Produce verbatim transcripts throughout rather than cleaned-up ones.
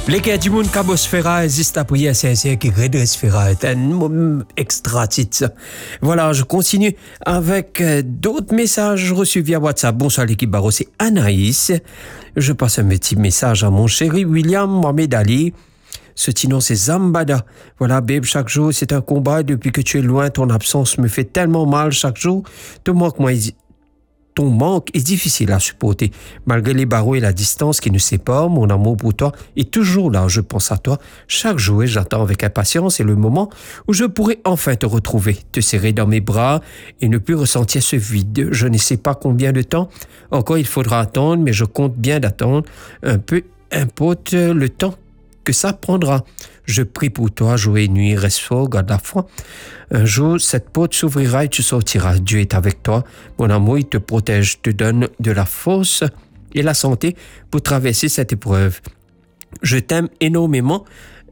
Les gars du monde Cabosphéra existe à prier à Saint-Cyr qui redressera. C'est un mot extra titre. Voilà, je continue avec d'autres messages reçus via WhatsApp. Bonsoir l'équipe Barreau, c'est Anaïs. Je passe un petit message à mon chéri William Mohamed Ali. Ce petit nom, c'est Zambada. Voilà, babe, chaque jour, c'est un combat. Depuis que tu es loin, ton absence me fait tellement mal chaque jour. Ton manque, moi, ton manque est difficile à supporter. Malgré les barreaux et la distance qui nous séparent, mon amour pour toi est toujours là. Je pense à toi chaque jour et j'attends avec impatience et le moment où je pourrai enfin te retrouver, te serrer dans mes bras et ne plus ressentir ce vide. Je ne sais pas combien de temps encore il faudra attendre, mais je compte bien d'attendre un peu, importe le temps que ça prendra. Je prie pour toi, jour et nuit, reste fort, garde la foi. Un jour, cette porte s'ouvrira et tu sortiras. Dieu est avec toi. Mon amour, il te protège, te donne de la force et la santé pour traverser cette épreuve. Je t'aime énormément.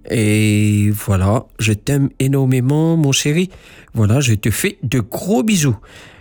Et voilà, je t'aime énormément, mon chéri. Voilà, je te fais de gros bisous.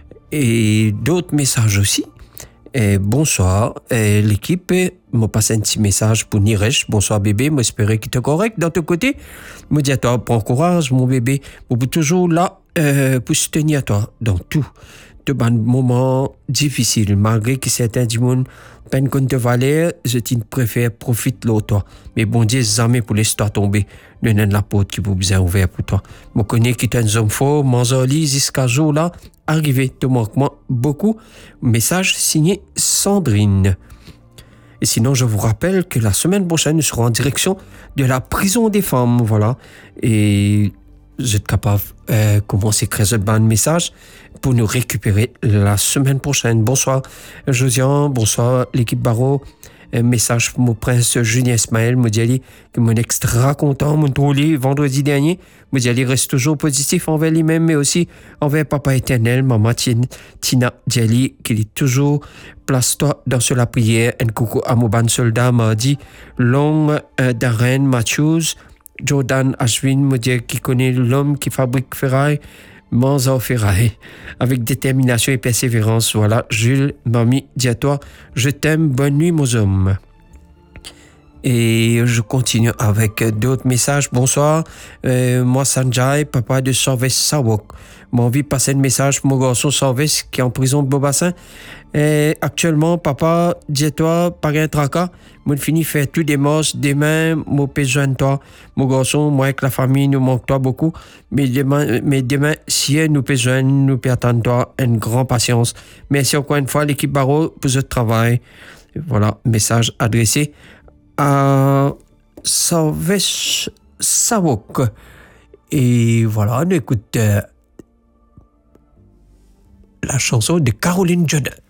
Et d'autres messages aussi. Et bonsoir, et l'équipe m'a passé un petit message pour Niresh. Bonsoir bébé, moi j'espère qu'il est correct dans ton côté. Me dis à toi, prends courage mon bébé. Je suis toujours là euh, pour soutenir toi dans tout. De bons moments difficiles, malgré que certains du monde peine qu'on te valait, je t'y préfère profite l'autre toi. Mais bon Dieu, jamais pour laisser toi tomber. Donne la porte qui vous bien ouvert pour toi. Je connais qui est un homme fort, manzoli jusqu'à jour là. Arrivé, te manque moi beaucoup. Message signé Sandrine. Et sinon, je vous rappelle que la semaine prochaine, nous serons en direction de la prison des femmes, voilà. Et vous êtes capable de euh, commencer à créer un message pour nous récupérer la semaine prochaine. Bonsoir Josiane, bonsoir l'équipe Barreau. Un message pour mon prince Julien Ismaël, me dit que mon extra content, mon tourné vendredi dernier. Me dit reste toujours positif envers lui-même, mais aussi envers Papa éternel, maman Tina Diali, qu'il est toujours place-toi dans la prière. Un coucou à mon ban soldat mardi, Long euh, Darren Matthews, Jordan Ashwin, me dit qui connaît l'homme qui fabrique ferraille. Manzor Ferraille, avec détermination et persévérance. Voilà, Jules, mamie, dis à toi, je t'aime, bonne nuit, mon homme. Et je continue avec d'autres messages. Bonsoir, euh, moi Sanjay, papa de Sorves Sawok. J'ai envie de passer un message pour mon garçon Sorves qui est en prison de Beaubassin. Et actuellement, papa, dis-toi, pas un tracas. Moi, je finis faire tout des morses. Demain, moi, besoin de toi. Mon garçon, moi, avec la famille, nous manque toi beaucoup. Mais demain, mais demain, si nous besoin, nous peut attendre toi une grande patience. Merci encore une fois, l'équipe Barreau, pour ce travail. Voilà, message adressé à Sorves Sawok. Et voilà, on écoute euh, la chanson de Caroline Jordan.